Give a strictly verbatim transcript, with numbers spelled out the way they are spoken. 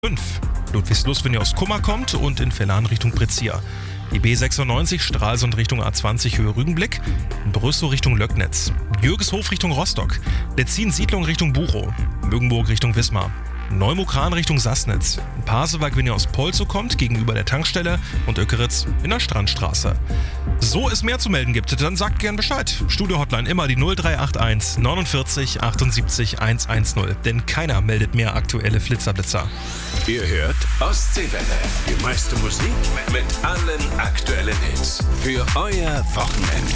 fünf. Ludwigslust, wenn ihr aus Kummer kommt, und in Verlan Richtung Brizia. Die B sechsundneunzig Stralsund Richtung A zwanzig Höhe Rügenblick, Brüssow Richtung Löcknitz, Jürgeshof Richtung Rostock, Letzin Siedlung Richtung Buchow, Müggenburg Richtung Wismar, Neumukran Richtung Sassnitz, Pasewalk, wenn ihr aus Polzow kommt, gegenüber der Tankstelle, und Öckeritz in der Strandstraße. So es mehr zu melden gibt, dann sagt gern Bescheid. Studio-Hotline immer die null drei acht eins neunundvierzig achtundsiebzig hundertzehn, denn keiner meldet mehr aktuelle Flitzerblitzer. Ihr hört Ostseewelle, die meiste Musik mit allen aktuellen Hits für euer Wochenende.